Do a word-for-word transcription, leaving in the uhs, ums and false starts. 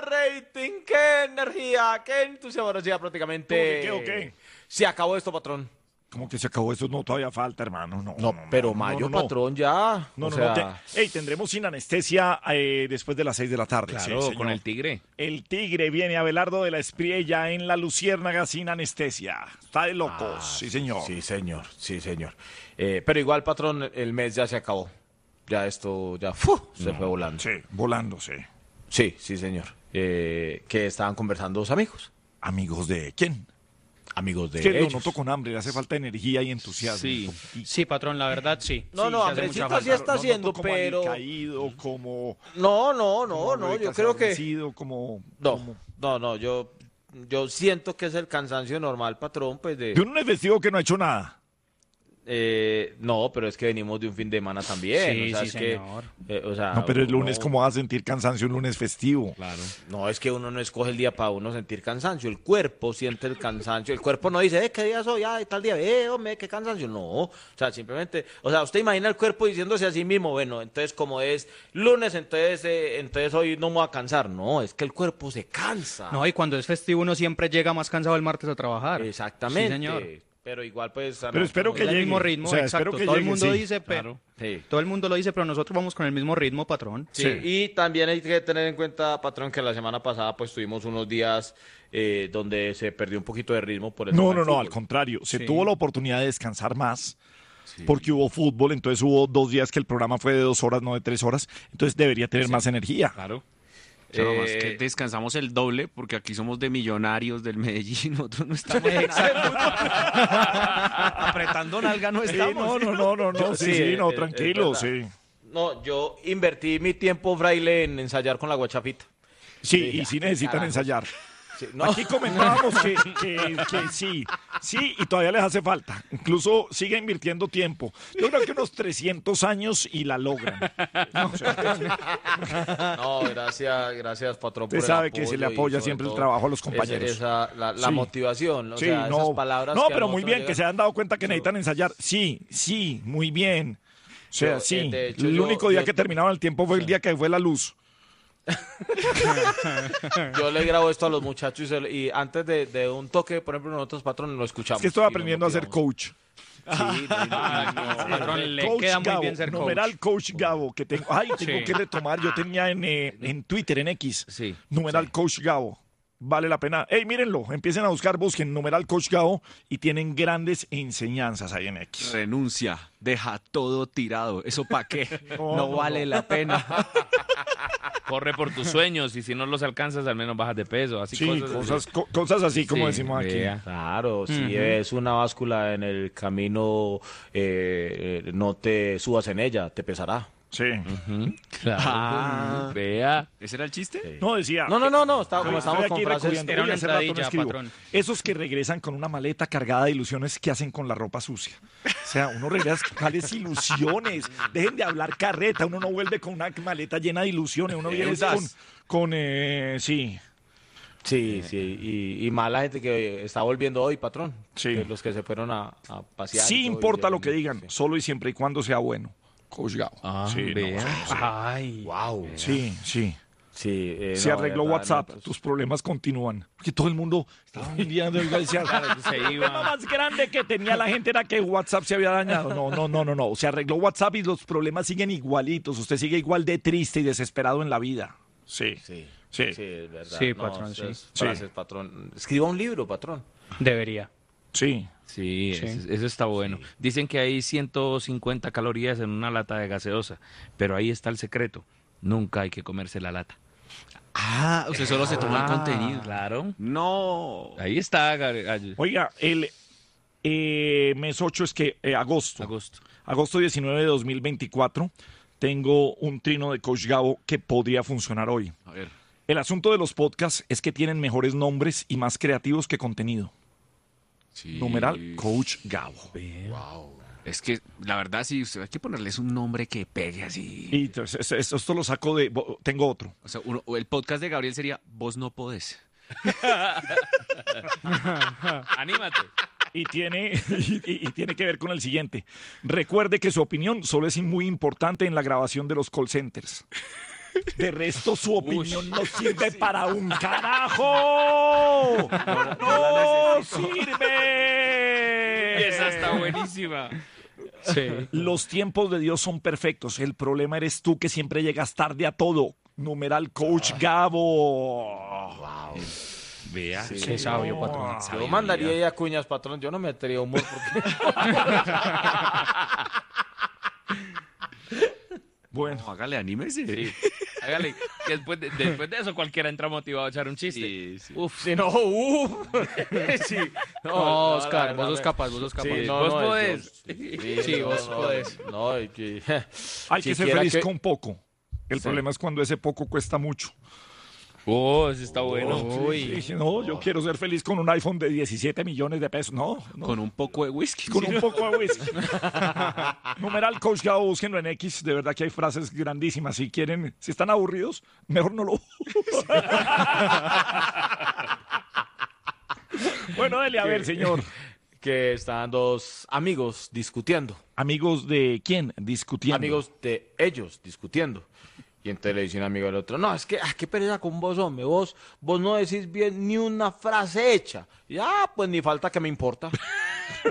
rating, qué energía, qué entusiasmo. Ahora sí, ya prácticamente. ¿Qué o qué? Se acabó esto, patrón. ¿Cómo que se acabó eso? No, todavía falta, hermano. No, No, no, pero no, mayo, no, no. patrón, ya. No, o no, sea, no. Te... Ey, tendremos sin anestesia eh, después de las seis de la tarde. Claro, Sí, con el tigre. El tigre viene Abelardo de la Espriella en la Luciérnaga sin anestesia. Está de locos, Ah, sí, señor. Sí, señor, sí, señor. Eh, pero igual, patrón, el mes ya se acabó. Ya esto, ya, ¡fu! Se No, fue volando. Sí, volando, sí. Sí, sí, señor. Eh, que estaban conversando dos amigos. ¿Amigos de quién? Amigos de Es que lo ellos. noto con hambre, le hace falta energía y entusiasmo. Sí. Un poquito. Sí, patrón, la verdad, sí. No, Sí, no, sí hace Andresito mucha sí falta. está Lo haciendo, noto como pero- caído, como... No, no, no, como no, yo creo que... recasadecido, como... No, como- no, no, yo, yo siento que es el cansancio normal, patrón, pues de... De un festivo que no ha hecho nada. Eh, no, pero es que venimos de un fin de semana también. Sí, o sea, sí, es que, señor. eh, o sea, No, pero el lunes, uno- ¿cómo vas a sentir cansancio un lunes festivo? Claro. No, es que uno no escoge el día para uno sentir cansancio. El cuerpo siente el cansancio. El cuerpo no dice, eh, ¿qué día soy? Ay, tal día, eh, hombre, qué cansancio. No, o sea, simplemente, o sea, usted imagina el cuerpo diciéndose a sí mismo, bueno, entonces como es lunes, entonces, eh, entonces hoy no me voy a cansar. No, es que el cuerpo se cansa. No, y cuando es festivo uno siempre llega más cansado el martes a trabajar. Exactamente. Sí, señor. Pero igual, pues. Pero espero que Es el llegue. mismo ritmo, O sea, exacto. espero que Todo el llegue, mundo sí. dice, pero... Claro. Sí. Todo el mundo lo dice, pero nosotros vamos con el mismo ritmo, patrón. Sí, Sí. y también hay que tener en cuenta, patrón, que la semana pasada pues tuvimos unos días eh, donde se perdió un poquito de ritmo por el No, tema no, del no, fútbol. al contrario. Se Sí. tuvo la oportunidad de descansar más porque hubo fútbol, entonces hubo dos días que el programa fue de dos horas, no de tres horas. Entonces debería tener más energía. Claro. O sea, nomás Eh, que descansamos el doble porque aquí somos de Millonarios del Medellín, nosotros no estamos en nada de fútbol. Apretando nalga no Sí, estamos. no, no, no, no, no, sí, Sí, sí, no, es- es tranquilo, verdad. sí. No, yo invertí mi tiempo, fraile, en ensayar con la guachapita. Sí, Sí, y sí necesitan carajo. ensayar. Sí, no. Aquí comentábamos que, que- que sí, sí, y todavía les hace falta. Incluso sigue invirtiendo tiempo. Yo creo que unos trescientos años y la logran. No, o sea, No, gracias, gracias, patrón. Usted por el sabe que se le apoyo y apoya sobre siempre el todo trabajo a los ese- compañeros. Esa, la, la Sí. motivación, o sí, sea, no, esas palabras. no, que a pero muy nosotros bien, nos que se llegan. han dado cuenta que necesitan ensayar. Sí, sí, muy bien. O sea, Yo, sí. eh, de hecho, el yo- único día yo- que terminaba el tiempo fue el día que fue la luz. Yo le grabo esto a los muchachos y, se lo- y antes de, de un toque, por ejemplo, nosotros, patrón, lo escuchamos. Es que estoy y nos aprendiendo a ser motivamos. coach. Sí, no, no, no, no. Patrón, le Coach queda muy Gabo, bien ser coach. numeral Coach Gabo, que tengo, ay, tengo Sí. que retomar, yo tenía en, eh, en Twitter, en X, Sí, numeral Coach Gabo, vale la pena, hey, mírenlo, empiecen a buscar, busquen numeral Coach Gabo y tienen grandes enseñanzas ahí en X. Renuncia, deja todo tirado. ¿Eso para qué? No, No, no, vale la pena. Corre por tus sueños y si no los alcanzas, al menos bajas de peso. Así Sí, cosas, cosas, co- cosas así como Sí, decimos aquí. vea. Claro, si es una báscula en el camino, eh, eh, no te subas en ella, te pesará. Sí. Ujú, claro. Ah. Vea. ¿Ese era el chiste? No, decía. No, no, no, no, está- Ay, como estoy estamos con aquí frases. recurriendo. Era Uy, una hace rato no entradilla, escribo. patrón. Esos que regresan con una maleta cargada de ilusiones, ¿qué hacen con la ropa sucia? O sea, uno regresa, ¿cuáles ilusiones? Dejen de hablar carreta, uno no vuelve con una maleta llena de ilusiones, uno viene Esas. con, con eh, sí, Sí, sí, y, y más la gente que está volviendo hoy, patrón. Sí. Que los que se fueron a, a pasear. y sí todo, importa y- lo que digan, Sí. solo y siempre y cuando sea bueno. Coach Gao. Ah, sí, no, vea. sí, sí. Ay. Wow. Sí, sí. Sí, eh, Se no, arregló verdad, WhatsApp, no, pues- tus problemas continúan. Porque todo el mundo estaba enviando y decía, se el iba. problema más grande que tenía la gente era que WhatsApp se había dañado. No, no, no, no, no. Se arregló WhatsApp y los problemas siguen igualitos. Usted sigue igual de triste y desesperado en la vida. Sí. Sí, Sí. sí, es verdad. Sí, No, patrón, sí. esas Sí. frases, patrón. Escriba un libro, patrón. Debería. Sí. Sí, Sí. Eso, eso está bueno. Dicen que hay ciento cincuenta calorías en una lata de gaseosa, pero ahí está el secreto. Nunca hay que comerse la lata. Ah, usted solo se tomó el contenido. Claro. No. Ahí está, Gar- Gar- Oiga, el eh, mes ocho es que eh, agosto. Agosto. Agosto diecinueve de dos mil veinticuatro. Tengo un trino de Coach Gabo que podría funcionar hoy. A ver. El asunto de los podcasts es que tienen mejores nombres y más creativos que contenido. Sí. Numeral Coach Gabo. Wow. Es que, la verdad, sí, usted hay que ponerles un nombre que pegue así. Y entonces, es- es- esto lo saco de... bo- Tengo otro. O sea, uno- o el podcast de Gabriel sería Vos no podés. Anímate. Y tiene, y, y- y tiene que ver con el siguiente. Recuerde que su opinión solo es muy importante en la grabación de los call centers. De resto, su opinión no sirve para un carajo. ¡No sirve! Esa está buenísima. Sí. Los tiempos de Dios son perfectos. El problema eres tú que siempre llegas tarde a todo. Numeral Coach Gabo. Vea. Qué sabio, patrón. Yo mandaría ahí a cuñas, patrón. Yo no me metería humor porque... Bueno, No, hágale, anímese. Sí. Hágale, que después de, después de eso cualquiera entra motivado a echar un chiste. Sí, sí. Uf, Si no, uh. sí. No, Oscar, la vos sos verdad, capaz, vos sos capaz. Sí, no, Vos no, podés. yo- Sí, no, vos no, podés. No, y que... hay que ser siquiera feliz que- con poco. El Sí. problema es cuando ese poco cuesta mucho. oh, ese está bueno. Uy. Dije, no, yo quiero ser feliz con un iPhone de diecisiete millones de pesos. No, no. Con un poco de whisky. Con un poco de whisky. Numeral Coach Gabo, búsquenlo en X. De verdad que hay frases grandísimas. Si quieren, si están aburridos, mejor no lo usen. Bueno, dele a ver, señor. Que están dos amigos discutiendo. Amigos de quién discutiendo. Amigos de ellos discutiendo. Y entonces le dice un amigo al otro, no, es que, ah, qué pereza con vos, hombre, vos, vos no decís bien ni una frase hecha. Y, ah, pues ni falta que me importa.